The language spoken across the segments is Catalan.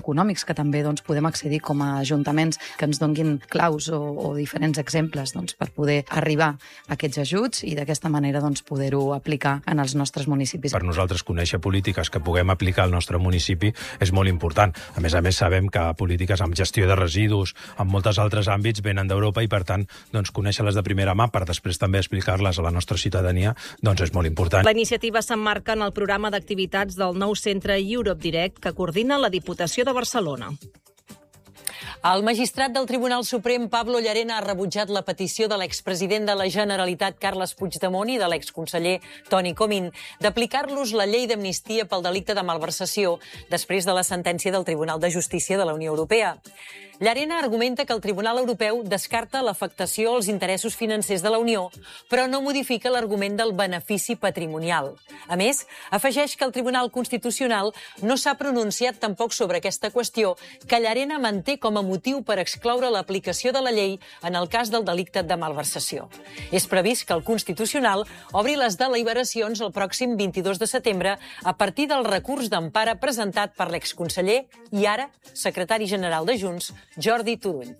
econòmics que també podem accedir com a ajuntaments que ens donguin claus o diferents exemples per poder arribar a aquests ajuts i d'aquesta manera poder-ho aplicar en els nostres municipis. Per nosaltres conèixer polítiques que puguem aplicar al nostre municipi és molt important. A més, sabem que polítiques amb gestió de residus, en molts altres àmbits, venen d'Europa i, per tant, conèixer-les de primera mà per després també explicar-les a la nostra ciutadania és molt important. La iniciativa s'emmarca en el programa d'activitats del nou centre Europe Direct que coordina la Diputació de Barcelona. El magistrat del Tribunal Suprem, Pablo Llarena, ha rebutjat la petició de l'expresident de la Generalitat, Carles Puigdemont, i de l'exconseller Toni Comín d'aplicar-los la llei d'amnistia pel delicte de malversació després de la sentència del Tribunal de Justícia de la Unió Europea. Llarena argumenta que el Tribunal Europeu descarta l'afectació als interessos financers de la Unió, però no modifica l'argument del benefici patrimonial. A més, afegeix que el Tribunal Constitucional no s'ha pronunciat tampoc sobre aquesta qüestió, que Llarena manté com a motiu per excloure l'aplicació de la llei en el cas del delicte de malversació. És previst que el Constitucional obri les deliberacions el pròxim 22 de setembre a partir del recurs d'empara presentat per l'exconseller i ara secretari general de Junts, Jordi Turull.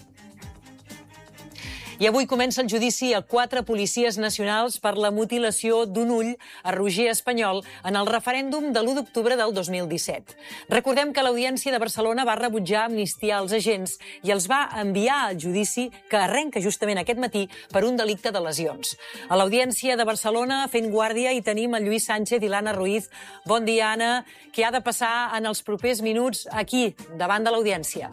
I avui comença el judici a 4 policies nacionals per la mutilació d'un ull a Roger Espanyol en el referèndum de l'1 d'octubre del 2017. Recordem que l'Audiència de Barcelona va rebutjar amnistiar els agents i els va enviar al judici que arrenca justament aquest matí per un delicte de lesions. A l'Audiència de Barcelona, fent guàrdia, hi tenim el Lluís Sánchez i l'Anna Ruiz. Bon dia, Anna. Què ha de passar en els propers minuts aquí, davant de l'Audiència?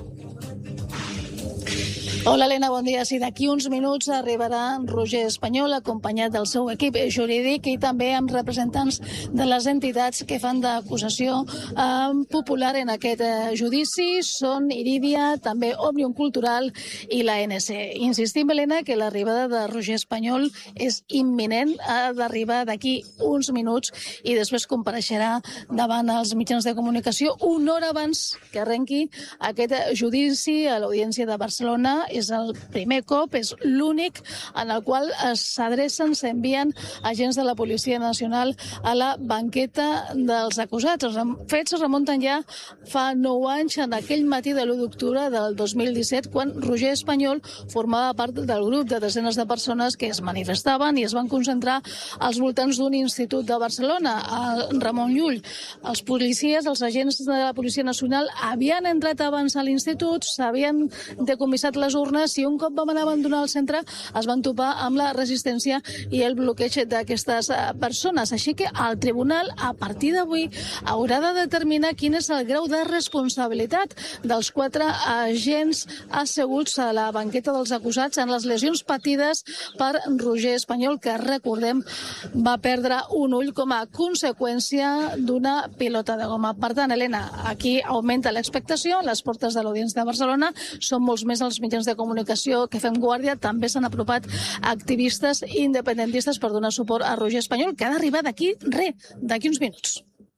Hola, Helena, bon dia. Sí, d'aquí uns minuts arribarà Roger Espanyol acompanyat del seu equip jurídic i també amb representants de les entitats que fan d'acusació popular en aquest judici. Són Iridia, també Òmnium Cultural i l'ANC. Insistim, Helena, que l'arribada de Roger Espanyol és imminent, ha d'arribar d'aquí uns minuts i després compareixerà davant els mitjans de comunicació una hora abans que arrenqui aquest judici a l'Audiència de Barcelona. És el primer cop, és l'únic en el qual s'adrecen, s'envien agents de la Policia Nacional a la banqueta dels acusats. Els fets es remunten ja fa 9 anys, en aquell matí de l'1 d'octubre del 2017, quan Roger Espanyol formava part del grup de desenes de persones que es manifestaven i es van concentrar als voltants d'un institut de Barcelona, el Ramon Llull. Els policies, els agents de la Policia Nacional havien entrat abans a l'institut, s'havien decomissat les urnes i un cop vam anar a abandonar el centre es van topar amb la resistència i el bloqueig d'aquestes persones. Així que el tribunal, a partir d'avui, haurà de determinar quin és el grau de responsabilitat dels 4 agents asseguts a la banqueta dels acusats en les lesions patides per Roger Espanyol, que, recordem, va perdre un ull com a conseqüència d'una pilota de goma. Per tant, Helena, aquí augmenta l'expectació. Les portes de l'Audiència de Barcelona són molts més els mitjans de comunicació que fem guàrdia. També s'han apropat activistes independentistes per donar suport a Roger Espanyol, que ha d'arribar d'aquí uns minuts.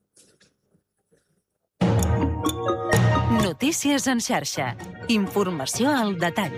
Notícies en xarxa. Informació al detall.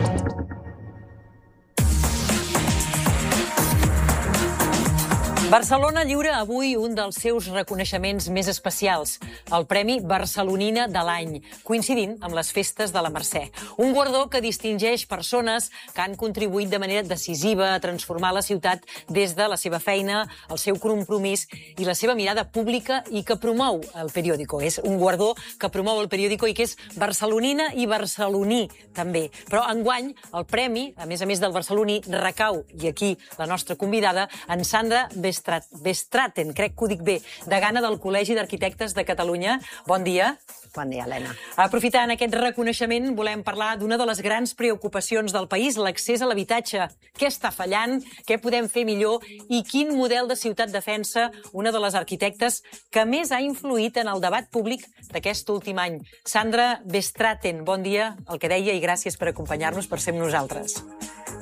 Barcelona lliura avui un dels seus reconeixements més especials, el Premi Barcelonina de l'any, coincidint amb les festes de la Mercè. Un guardó que distingeix persones que han contribuït de manera decisiva a transformar la ciutat des de la seva feina, el seu compromís i la seva mirada pública i que promou el periòdico. És un guardó que promou el periòdico i que és barcelonina i barceloní, també. Però enguany el premi, a més del barceloní, recau, i aquí la nostra convidada, en Sandra Bestraten, crec que ho dic bé, degana del Col·legi d'Arquitectes de Catalunya. Bon dia. Bon dia, Helena. Aprofitant aquest reconeixement, volem parlar d'una de les grans preocupacions del país, l'accés a l'habitatge. Què està fallant? Què podem fer millor? I quin model de ciutat defensa una de les arquitectes que més ha influït en el debat públic d'aquest últim any? Sandra Bestraten, bon dia, el que deia, i gràcies per acompanyar-nos, per ser amb nosaltres.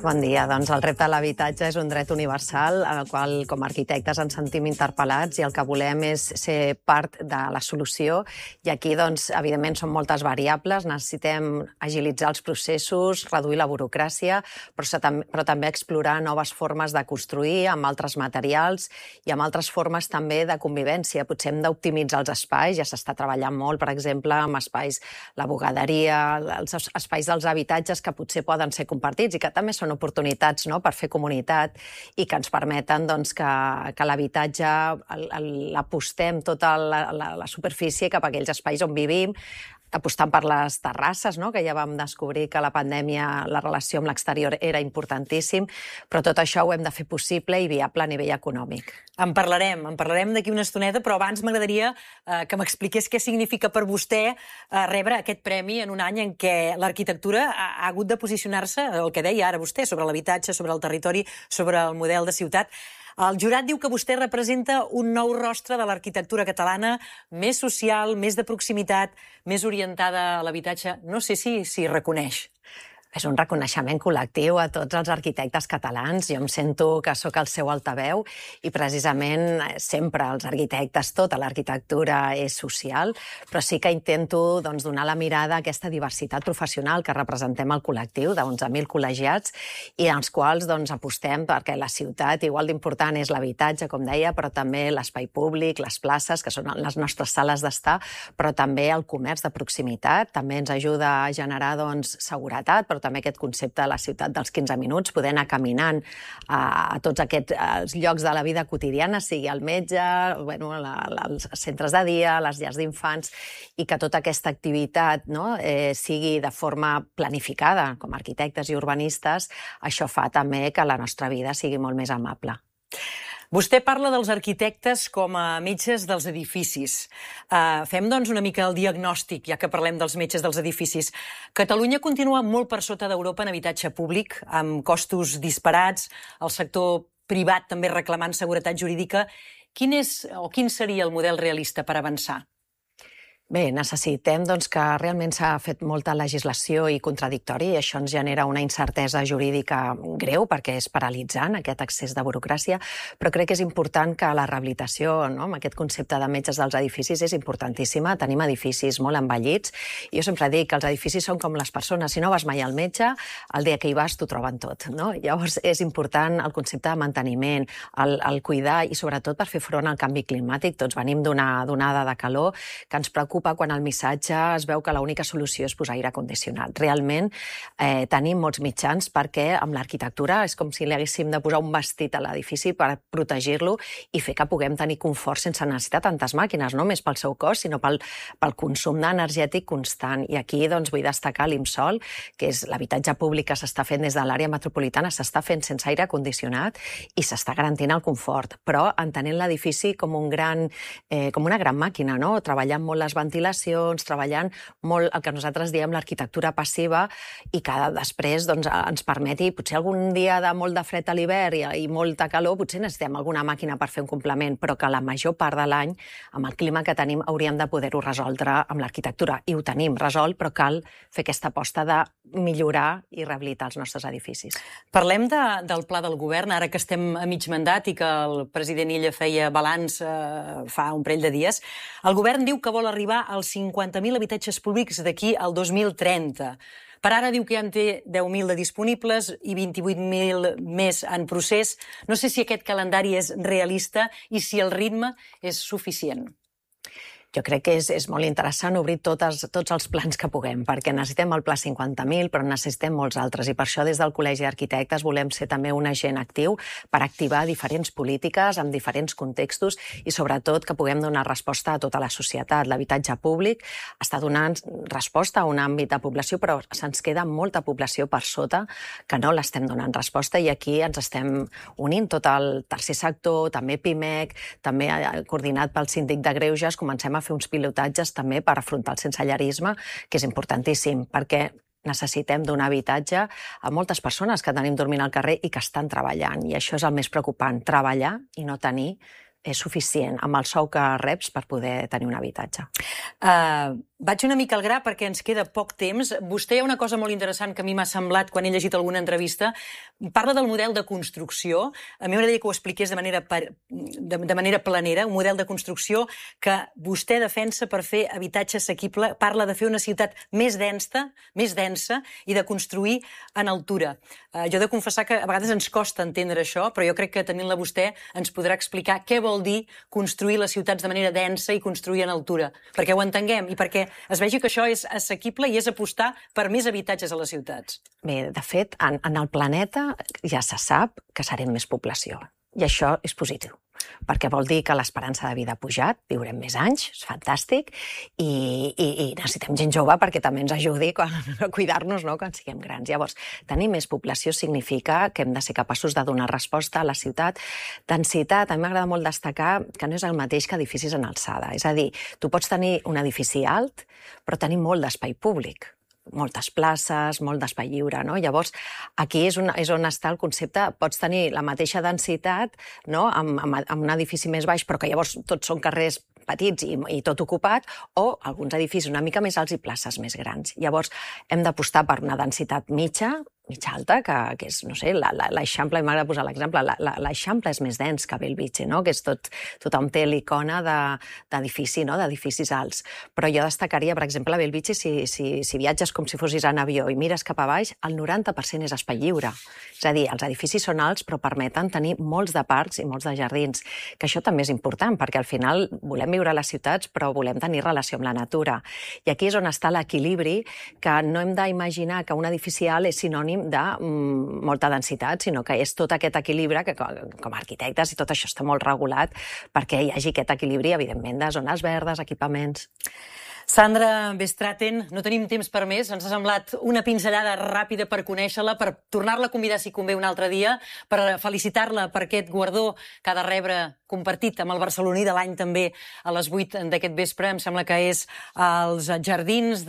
Bon dia. Doncs el repte de l'habitatge és un dret universal al qual com a arquitectes ens sentim interpel·lats i el que volem és ser part de la solució. I aquí, doncs, evidentment, són moltes variables. Necessitem agilitzar els processos, reduir la burocràcia, però també explorar noves formes de construir amb altres materials i amb altres formes també de convivència. Potser hem d'optimitzar els espais. Ja s'està treballant molt, per exemple, amb espais, la bugaderia, els espais dels habitatges que potser poden ser compartits i que també són oportunitats per fer comunitat i que ens permeten que l'habitatge l'apostem tota la superfície cap a aquells espais on vivim, apostant per les terrasses, que ja vam descobrir que a la pandèmia la relació amb l'exterior era importantíssim, però tot això ho hem de fer possible i viable a nivell econòmic. En parlarem d'aquí una estoneta, però abans m'agradaria que m'expliqués què significa per vostè rebre aquest premi en un any en què l'arquitectura ha hagut de posicionar-se, el que deia ara vostè, sobre l'habitatge, sobre el territori, sobre el model de ciutat. El jurat diu que vostè representa un nou rostre de l'arquitectura catalana, més social, més de proximitat, més orientada a l'habitatge. No sé si s'hi reconeix. És un reconeixement col·lectiu a tots els arquitectes catalans. Jo em sento que sóc el seu altaveu i precisament sempre els arquitectes, tota l'arquitectura és social, però sí que intento donar la mirada a aquesta diversitat professional que representem al col·lectiu de 11.000 col·legiats i als quals apostem perquè la ciutat, igual d'important és l'habitatge, com deia, però també l'espai públic, les places, que són les nostres sales d'estar, però també el comerç de proximitat. També ens ajuda a generar seguretat, però també aquest concepte de la ciutat dels 15 minuts, poder anar caminant a tots aquests llocs de la vida quotidiana, sigui el metge, els centres de dia, les llars d'infants, i que tota aquesta activitat sigui de forma planificada, com a arquitectes i urbanistes, això fa també que la nostra vida sigui molt més amable. Vostè parla dels arquitectes com a metges dels edificis. Fem, doncs, una mica el diagnòstic, ja que parlem dels metges dels edificis. Catalunya continua molt per sota d'Europa en habitatge públic, amb costos disparats, el sector privat també reclamant seguretat jurídica. Quin seria el model realista per avançar? Bé, necessitem que realment s'ha fet molta legislació i contradictori i això ens genera una incertesa jurídica greu perquè és paralitzant aquest excés de burocràcia, però crec que és important que la rehabilitació, amb aquest concepte de metges dels edificis, és importantíssima. Tenim edificis molt envellits i jo sempre dic que els edificis són com les persones. Si no vas mai al metge, el dia que hi vas t'ho troben tot. Llavors és important el concepte de manteniment, el cuidar i sobretot per fer front al canvi climàtic. Tots venim d'una onada de calor que ens preocupa quan el missatge es veu que l'única solució és posar aire condicionat. Realment tenim molts mitjans perquè amb l'arquitectura és com si li haguéssim de posar un vestit a l'edifici per protegir-lo i fer que puguem tenir confort sense necessitar tantes màquines, no només pel seu cost, sinó pel consum energètic constant. I aquí vull destacar l'IMSOL, que és l'habitatge públic que s'està fent des de l'àrea metropolitana, s'està fent sense aire condicionat i s'està garantint el confort, però entenent l'edifici com una gran màquina, treballant molt les ventilacions, treballant molt el que nosaltres diem l'arquitectura passiva i que després ens permeti, potser algun dia de molt de fred a l'hivern i molta calor, potser necessitem alguna màquina per fer un complement, però que la major part de l'any, amb el clima que tenim, hauríem de poder-ho resoldre amb l'arquitectura. I ho tenim resolt, però cal fer aquesta aposta de millorar i rehabilitar els nostres edificis. Parlem del pla del govern, ara que estem a mig mandat i que el president Illa feia balanç fa un parell de dies. El govern diu que vol arribar als 50.000 habitatges públics d'aquí al 2030. Per ara diu que ja en té 10.000 de disponibles i 28.000 més en procés. No sé si aquest calendari és realista i si el ritme és suficient. Jo crec que és molt interessant obrir tots els plans que puguem, perquè necessitem el pla 50.000, però necessitem molts altres. I per això des del Col·legi d'Arquitectes volem ser també un agent actiu per activar diferents polítiques en diferents contextos i sobretot que puguem donar resposta a tota la societat. L'habitatge públic està donant resposta a un àmbit de població, però se'ns queda molta població per sota que no l'estem donant resposta i aquí ens estem unint tot el tercer sector, també PIMEC, també coordinat pel Síndic de Greuges, comencem a fer uns pilotatges també per afrontar el sensellarisme, que és importantíssim, perquè necessitem donar habitatge a moltes persones que tenim dormint al carrer i que estan treballant. I això és el més preocupant, treballar i no tenir és suficient amb el sou que reps per poder tenir un habitatge. Vaig una mica al gra perquè ens queda poc temps. Vostè hi ha una cosa molt interessant que a mi m'ha semblat quan he llegit alguna entrevista. Parla del model de construcció. A mi m'agradaria que ho expliqués de manera planera, un model de construcció que vostè defensa per fer habitatge assequible. Parla de fer una ciutat més densa i de construir en altura. Jo he de confessar que a vegades ens costa entendre això, però jo crec que tenint-la vostè ens podrà explicar què vol dir construir les ciutats de manera densa i construir en altura, perquè ho entenguem i perquè es vegi que això és assequible i és apostar per més habitatges a les ciutats. Bé, de fet, en el planeta ja se sap que serem més població. I això és positiu, perquè vol dir que l'esperança de vida ha pujat, viurem més anys, és fantàstic, i necessitem gent jove perquè també ens ajudi a cuidar-nos, no?, quan siguem grans. Llavors, tenir més població significa que hem de ser capaços de donar resposta a la ciutat. Densitat, a mi m'agrada molt destacar que no és el mateix que edificis en alçada. És a dir, tu pots tenir un edifici alt, però tenir molt d'espai públic. Moltes places, molt d'espai lliure, no? Llavors, aquí és on està el concepte. Pots tenir la mateixa densitat, no?, amb un edifici més baix, però que llavors tots són carrers petits i tot ocupat, o alguns edificis una mica més alts i places més grans. Llavors, hem d'apostar per una densitat mitja alta, que és, no sé, l'Eixample, m'agrada posar l'exemple, l'Eixample és més dens que Bellvitge, no?, que és tothom té l'icona d'edifici, no?, d'edificis alts. Però jo destacaria, per exemple, a Bellvitge, si viatges com si fossis en avió i mires cap a baix, el 90% és espai lliure. És a dir, els edificis són alts, però permeten tenir molts de parcs i molts de jardins, que això també és important, perquè al final volem viure a les ciutats, però volem tenir relació amb la natura. I aquí és on està l'equilibri, que no hem d'imaginar que un edifici alt és sinònim de molta densitat, sinó que és tot aquest equilibri que com a arquitectes i tot això està molt regulat perquè hi hagi aquest equilibri, evidentment, de zones verdes, equipaments. Sandra Bestraten, no tenim temps per més, ens ha semblat una pinzellada ràpida per conèixer-la, per tornar-la a convidar si convé un altre dia, per felicitar-la per aquest guardó que ha de rebre compartit amb el barceloní de l'any també a les 8 d'aquest vespre, em sembla que és als jardins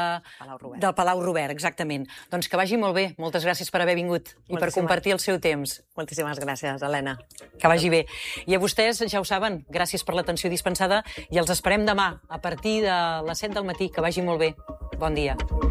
del Palau Robert, exactament. Doncs que vagi molt bé, moltes gràcies per haver vingut i per compartir el seu temps. Moltíssimes gràcies, Helena. Que vagi bé. I a vostès, ja ho saben, gràcies per l'atenció dispensada i els esperem demà a partir de les 7 del matí. Que vagi molt bé. Bon dia.